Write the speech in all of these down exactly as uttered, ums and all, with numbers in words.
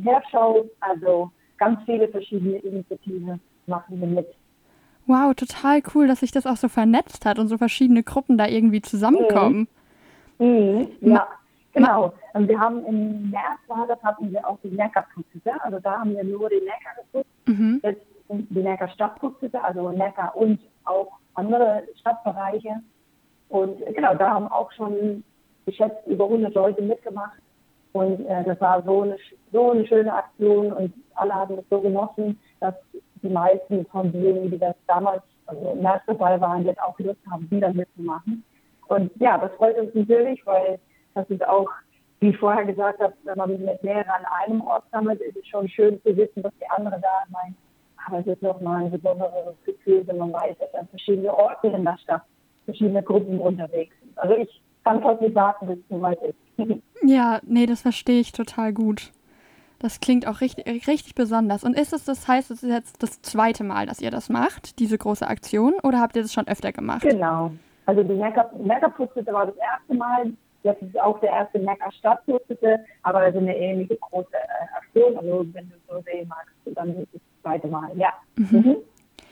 Heerschau, also ganz viele verschiedene Initiativen machen wir mit. Wow, total cool, dass sich das auch so vernetzt hat und so verschiedene Gruppen da irgendwie Mhm. zusammenkommen. Mhm. Ma, Ja, ma, genau. Und wir haben im März war das, hatten wir auch die Neckarputze. Also da haben wir nur den Neckar geputzt. mhm, Jetzt sind die Neckar Stadtputze, also Neckar und auch andere Stadtbereiche. Und äh, genau, da haben auch schon geschätzt über hundert Leute mitgemacht. Und äh, das war so eine, so eine schöne Aktion und alle haben es so genossen, dass die meisten von denen, die das damals, also im März dabei waren, jetzt auch Lust haben, wieder mitzumachen. Und ja, das freut uns natürlich, weil das ist auch, wie ich vorher gesagt habe, wenn man mit mehreren an einem Ort sammelt, ist es schon schön zu wissen, was die andere da meinen. Aber es ist nochmal ein besonderes Gefühl, wenn man weiß, dass an verschiedene Orte in der Stadt verschiedene Gruppen unterwegs sind. Also ich kann fast nicht warten, bis es soweit ist. ja, nee, das verstehe ich total gut. Das klingt auch richtig, richtig besonders. Und ist es, das heißt, es ist jetzt das zweite Mal, dass ihr das macht, diese große Aktion, oder habt ihr das schon öfter gemacht? Genau. Also die Neckarputze war das erste Mal. Das ist auch der erste Neckar-Stadtputze, aber das ist eine ähnliche große äh, Aktion. Also wenn du so sehen magst, dann ist es das zweite Mal. Ja. Mhm. Mhm.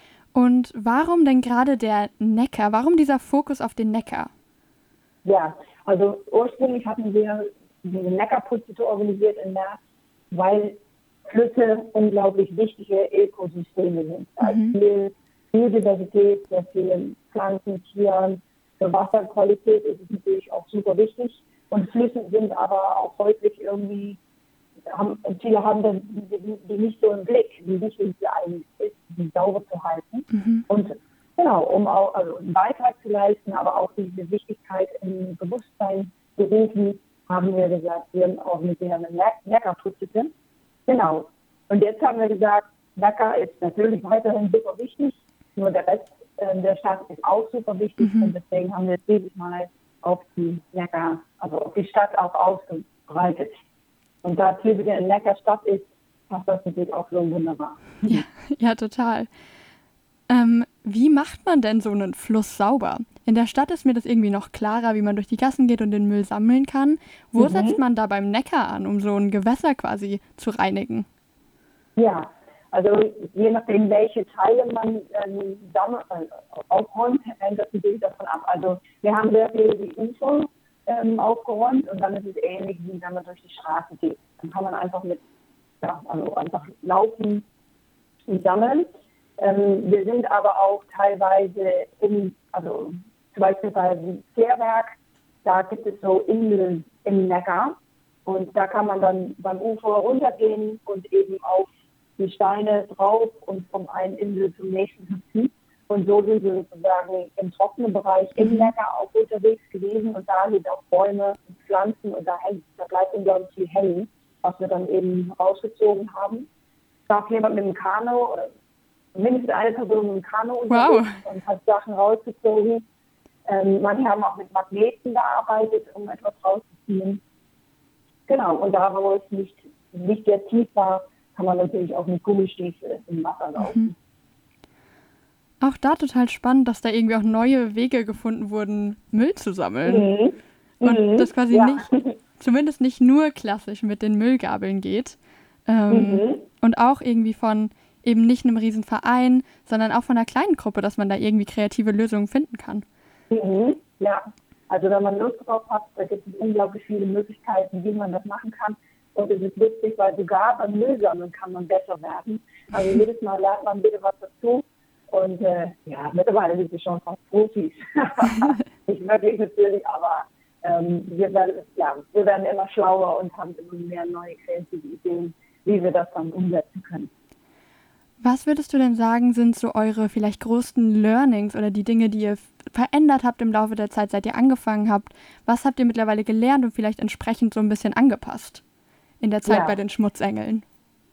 Und warum denn gerade der Neckar? Warum dieser Fokus auf den Neckar? Ja, also ursprünglich hatten wir diese Neckarputze organisiert im März, weil Flüsse unglaublich wichtige Ökosysteme sind. Da ist Mhm. viel Biodiversität, sehr viele Pflanzen, Tiere. Für Wasserqualität ist es natürlich auch super wichtig. Und Flüsse sind aber auch häufig irgendwie, haben, viele haben das, die, die nicht so im Blick, wie wichtig es eigentlich ist, die sauber zu halten. Mhm. Und genau, um auch also einen Beitrag zu leisten, aber auch diese Wichtigkeit im Bewusstsein zu rufen, haben wir gesagt, wir organisieren eine Neckarputze. Genau. Und jetzt haben wir gesagt, Neckar ist natürlich weiterhin super wichtig, nur der Rest äh, der Stadt ist auch super wichtig Mhm. und deswegen haben wir es dieses Mal auf die Neckar, also auf die Stadt auch ausgebreitet. Und da Tübingen eine Neckarstadt ist, passt das natürlich auch so wunderbar. Ja, ja, total. Ähm, wie macht man denn so einen Fluss sauber? In der Stadt ist mir das irgendwie noch klarer, wie man durch die Gassen geht und den Müll sammeln kann. Wo setzt Mhm. man da beim Neckar an, um so ein Gewässer quasi zu reinigen? Ja, also je nachdem, welche Teile man ähm, sammelt, äh, aufräumt, hängt das natürlich davon ab. Also wir haben sehr viel die Ufer ähm, aufgeräumt und dann ist es ähnlich, wie wenn man durch die Straße geht. Dann kann man einfach mit, ja, also einfach laufen und sammeln. Ähm, wir sind aber auch teilweise in, also zum Beispiel bei Fährwerk, da gibt es so Inseln im Neckar und da kann man dann beim Ufer runtergehen und eben auf die Steine drauf und vom einen Insel zum nächsten hüpfen. Und so sind wir sozusagen im trockenen Bereich im Mhm. Neckar auch unterwegs gewesen und da sind auch Bäume und Pflanzen und da, hängt, da bleibt unglaublich viel hängen, was wir dann eben rausgezogen haben. Da war jemand mit dem Kanu oder mindestens eine Person mit dem Kanu Wow. unterwegs und hat Sachen rausgezogen. Ähm, manche haben auch mit Magneten gearbeitet, um etwas rauszuziehen. Genau, und da, wo es nicht, nicht sehr tief war, kann man natürlich auch mit Gummistiefeln im Wasser Mhm. laufen. Auch da total spannend, dass da irgendwie auch neue Wege gefunden wurden, Müll zu sammeln. Mhm. Und das Mhm. quasi Ja. nicht, zumindest nicht nur klassisch mit den Müllgabeln geht. Ähm, Mhm. und auch irgendwie von eben nicht einem riesen Verein, sondern auch von einer kleinen Gruppe, dass man da irgendwie kreative Lösungen finden kann. Mhm. Ja. Also wenn man Lust drauf hat, da gibt es unglaublich viele Möglichkeiten, wie man das machen kann. Und es ist lustig, weil sogar beim Müllsammeln kann man besser werden. Also jedes Mal lernt man wieder was dazu. Und äh, ja, mittlerweile sind wir schon fast Profis. Nicht wirklich natürlich, aber ähm, wir, werden, ja, wir werden immer schlauer und haben immer mehr neue kreative Ideen, wie wir das dann umsetzen können. Was würdest du denn sagen, sind so eure vielleicht größten Learnings oder die Dinge, die ihr verändert habt im Laufe der Zeit, seit ihr angefangen habt? Was habt ihr mittlerweile gelernt und vielleicht entsprechend so ein bisschen angepasst in der Zeit bei Ja, den Schmutzengeln?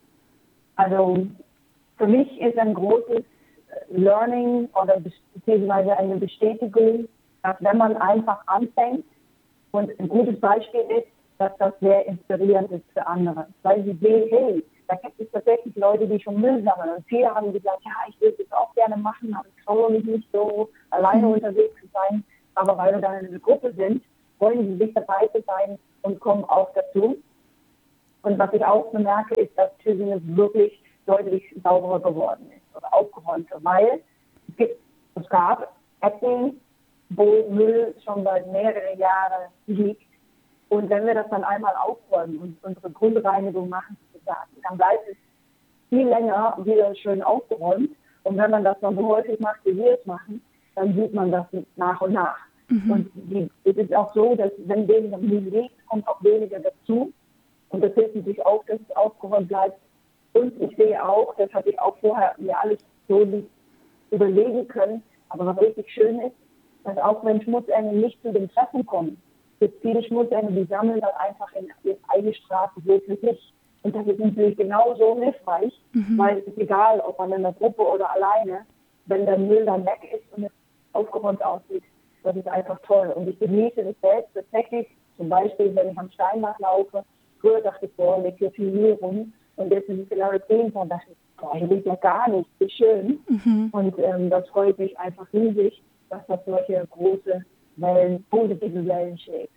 also für mich ist ein großes Learning oder beziehungsweise eine Bestätigung, dass wenn man einfach anfängt, und ein gutes Beispiel ist, dass das sehr inspirierend ist für andere, weil sie sehen, hey, da gibt es tatsächlich Leute, die schon Müll sammeln. Und viele haben gesagt, ja, ich würde das auch gerne machen, aber ich traue mich nicht so, alleine Hm. unterwegs zu sein. Aber weil wir dann in einer Gruppe sind, wollen sie sich dabei zu sein und kommen auch dazu. Und was ich auch bemerke, ist, dass Tübingen wirklich deutlich sauberer geworden ist oder aufgeräumter, weil es, gibt, es gab Ecken, wo Müll schon seit mehreren Jahren liegt. Und wenn wir das dann einmal aufräumen und unsere Grundreinigung machen, dann bleibt es viel länger wieder schön aufgeräumt. Und wenn man das dann so häufig macht, wie wir es machen, dann sieht man das nach und nach. Mhm. Und die, es ist auch so, dass wenn weniger Müll liegt, kommt auch weniger dazu. Und das hilft natürlich auch, dass es aufgeräumt bleibt. Und ich sehe auch, das hatte ich auch vorher mir alles so nicht überlegen können, aber was richtig schön ist, dass auch wenn Schmutzengel nicht zu den Treffen kommen, gibt es viele Schmutzengel, die sammeln dann einfach in ihre eigene Straße so für sich. Und das ist natürlich genauso hilfreich, mhm. weil es ist egal, ob man in der Gruppe oder alleine, wenn der Müll dann weg ist und es aufgeräumt aussieht. Das ist einfach toll. Und ich genieße das selbst tatsächlich, zum Beispiel, wenn ich am Steinbach laufe. Früher dachte ich, boah, liegt hier viel Müll rum. Und jetzt ist es genau das Gegenteil. Da dachte ich, boah, hier liegt ja gar nichts, wie schön. Mhm. Und ähm, das freut mich einfach riesig, dass das solche große Wellen, positive Wellen schlägt.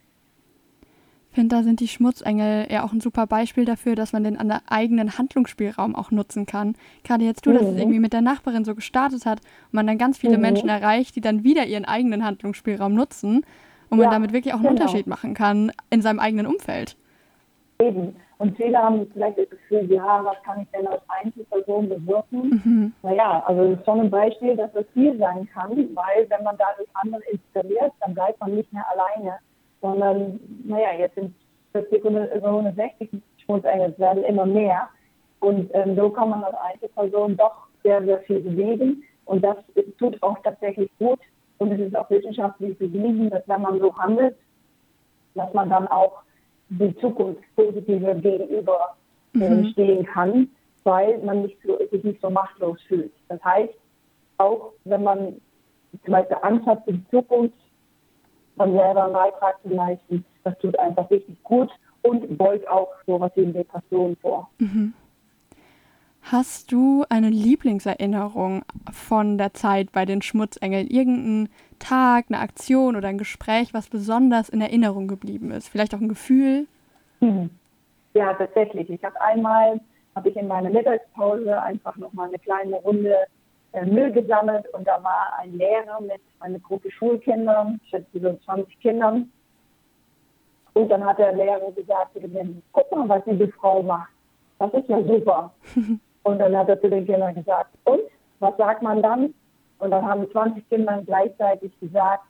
Ich finde, da sind die Schmutzengel ja auch ein super Beispiel dafür, dass man den eigenen Handlungsspielraum auch nutzen kann. Gerade jetzt du, mhm. dass es irgendwie mit der Nachbarin so gestartet hat und man dann ganz viele mhm. Menschen erreicht, die dann wieder ihren eigenen Handlungsspielraum nutzen und man ja, damit wirklich auch einen genau. Unterschied machen kann in seinem eigenen Umfeld. Eben. Und viele haben vielleicht das Gefühl, ja, was kann ich denn als Einzelperson bewirken? Mhm. Naja, also das ist schon ein Beispiel, dass das viel sein kann, weil wenn man dadurch andere inspiriert, dann bleibt man nicht mehr alleine. Sondern, naja, jetzt sind es über hundertsechzig Schmutzengel, es werden immer mehr. Und ähm, so kann man als Einzelperson doch sehr, sehr viel bewegen. Und das tut auch tatsächlich gut. Und es ist auch wissenschaftlich bewiesen, dass wenn man so handelt, dass man dann auch die Zukunft positiver gegenüber äh, mhm. stehen kann, weil man nicht so, sich nicht so machtlos fühlt. Das heißt, auch wenn man zum Beispiel Angst hat für die Zukunft, von selber einen Beitrag zu leisten, das tut einfach richtig gut und beugt auch sowas wie Depressionen vor. Mhm. Hast du eine Lieblingserinnerung von der Zeit bei den Schmutzengeln? Irgendeinen Tag, eine Aktion oder ein Gespräch, was besonders in Erinnerung geblieben ist? Vielleicht auch ein Gefühl? Mhm. Ja, tatsächlich. Ich habe einmal, habe ich in meiner Mittagspause einfach nochmal eine kleine Runde äh, Müll gesammelt und da war ein Lehrer mit einer Gruppe Schulkinder, ich schätze so zwanzig Kindern. Und dann hat der Lehrer gesagt zu den, guck mal, was diese Frau macht. Das ist ja super. Und dann hat er zu den Kindern gesagt, und, was sagt man dann? Und dann haben zwanzig Kinder gleichzeitig gesagt,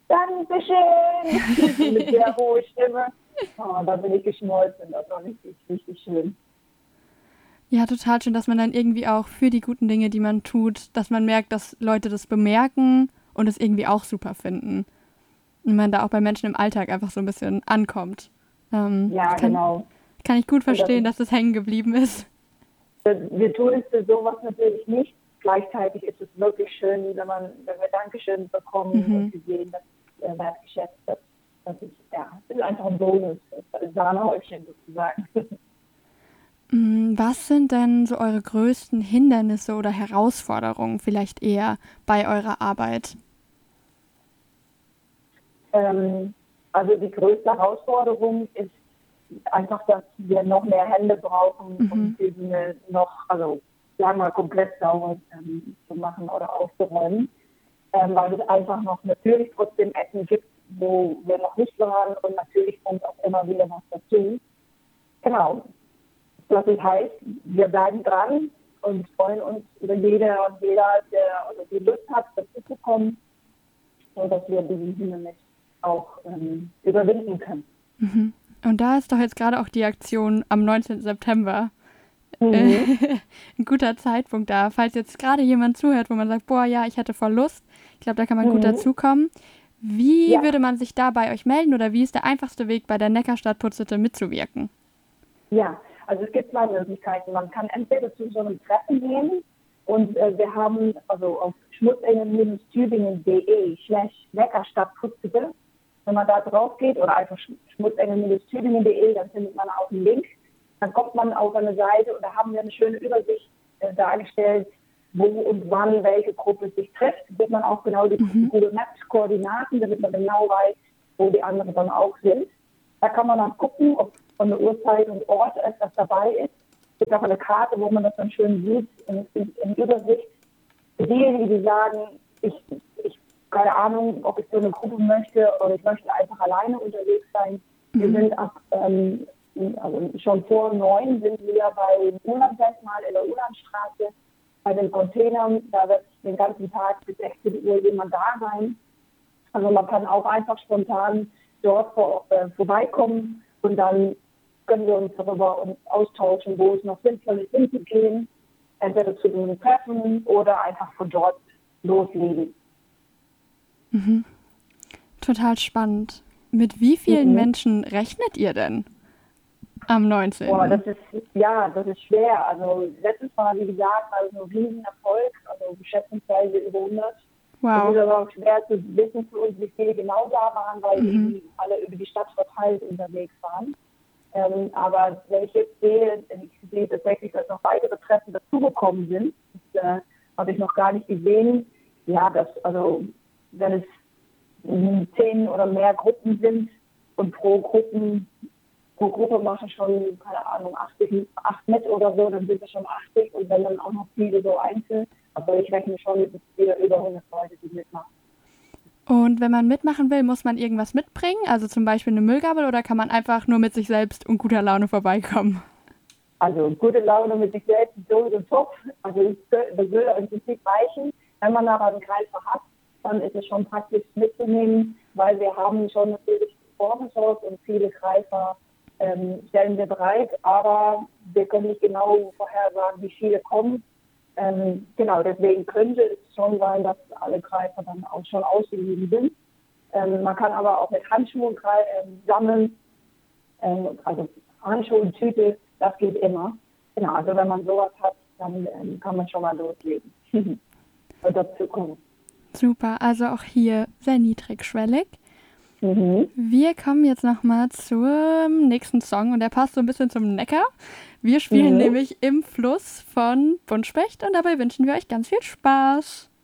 Dankeschön, mit sehr hoher Stimme. Oh, da bin ich geschmolzen, das war richtig, richtig schön. Ja, total schön, dass man dann irgendwie auch für die guten Dinge, die man tut, dass man merkt, dass Leute das bemerken und es irgendwie auch super finden. Und man da auch bei Menschen im Alltag einfach so ein bisschen ankommt. Ähm, ja, kann, genau. Kann ich gut verstehen, das, dass das hängen geblieben ist. Wir tun es für sowas natürlich nicht. Gleichzeitig ist es wirklich schön, wenn man, wenn wir Dankeschön bekommen mhm. und wir sehen, dass es äh, wertgeschätzt wird. Das ist, ja, das ist einfach ein Bonus, ein Sahnehäubchen sozusagen. Was sind denn so eure größten Hindernisse oder Herausforderungen vielleicht eher bei eurer Arbeit? Ähm, also die größte Herausforderung ist einfach, dass wir noch mehr Hände brauchen, mhm. um die Dinge noch, also sagen wir mal, komplett sauber ähm, zu machen oder aufzuräumen. Ähm, weil es einfach noch natürlich trotzdem Ecken gibt, wo wir noch nicht waren und natürlich kommt auch immer wieder was dazu. Genau. Das heißt, wir bleiben dran und freuen uns über jede und jeder, der also die Lust hat, dazu zu kommen, so dass wir diesen Hindernis auch ähm, überwinden können. Mhm. Und da ist doch jetzt gerade auch die Aktion am neunzehnten September. Mhm. Ein guter Zeitpunkt da. Falls jetzt gerade jemand zuhört, wo man sagt, boah, ja, ich hätte voll Lust. Ich glaube, da kann man mhm. gut dazukommen. Wie ja. würde man sich da bei euch melden oder wie ist der einfachste Weg, bei der Neckarstadt Putzhütte mitzuwirken? Ja, also es gibt zwei Möglichkeiten. Man kann entweder zu so einem Treffen gehen und äh, wir haben also auf schmutzengel-tübingen.de slash Neckarstadt Putzhütte. Wenn man da drauf geht oder einfach schmutzengel-tübingen.de, dann findet man auch einen Link. Dann kommt man auf eine Seite und da haben wir eine schöne Übersicht äh, dargestellt, wo und wann welche Gruppe sich trifft. Da wird man auch genau die mhm. Google Maps Koordinaten, damit man genau weiß, wo die anderen dann auch sind. Da kann man dann gucken, ob von der Uhrzeit und Ort etwas dabei ist. Es gibt auch eine Karte, wo man das dann schön sieht, in, in, in Übersicht. Für diejenigen, die sagen, ich, ich keine Ahnung, ob ich so eine Gruppe möchte oder ich möchte einfach alleine unterwegs sein. Mhm. Wir sind ab, ähm, also schon vor neun sind wir bei Ulanddenkmal in der Ulandstraße, bei den Containern. Da wird den ganzen Tag bis sechzehn Uhr jemand da sein. Also man kann auch einfach spontan dort vor, äh, vorbeikommen und dann können wir uns darüber uns austauschen, wo es noch sinnvoll ist, hinzugehen. Entweder zu den Treffen oder einfach von dort loslegen. Mhm. Total spannend. Mit wie vielen mhm. Menschen rechnet ihr denn am neunzehnten? Boah, das ist, ja, das ist schwer. Also letztes Mal, wie gesagt, war es ein Riesenerfolg, also schätzungsweise über hundert. Wow. Es ist aber auch schwer zu wissen für uns, wie viele genau da waren, weil mhm. die alle über die Stadt verteilt unterwegs waren. Ähm, aber wenn ich jetzt sehe, ich sehe tatsächlich, dass noch weitere Treffen dazugekommen sind. Das äh, habe ich noch gar nicht gesehen. Ja, das, also wenn es zehn oder mehr Gruppen sind und pro Gruppen, pro Gruppe machen schon, keine Ahnung, achtzig, acht mit oder so, dann sind es schon achtzig und wenn dann auch noch viele so einzeln. Aber ich rechne schon mit wieder über hundert Leute, die mitmachen. Und wenn man mitmachen will, muss man irgendwas mitbringen? Also zum Beispiel eine Müllgabel oder kann man einfach nur mit sich selbst und guter Laune vorbeikommen? Also gute Laune mit sich selbst ist sowieso top. Also das würde im Prinzip reichen. Wenn man aber einen Greifer hat, dann ist es schon praktisch mitzunehmen, weil wir haben schon natürlich vorgesorgt und viele Greifer ähm, stellen wir bereit, aber wir können nicht genau vorhersagen, wie viele kommen. Ähm, genau, deswegen könnte es schon sein, dass alle Greifer dann auch schon ausgegeben sind. Ähm, man kann aber auch mit Handschuhen ähm, sammeln, ähm, also Handschuhe und Tüte, das geht immer. Genau, also wenn man sowas hat, dann ähm, kann man schon mal loslegen und dazu kommen. Super, also auch hier sehr niedrigschwellig. Mhm. Wir kommen jetzt nochmal zum nächsten Song und der passt so ein bisschen zum Neckar. Wir spielen mhm. nämlich Im Fluss von Buntspecht und dabei wünschen wir euch ganz viel Spaß.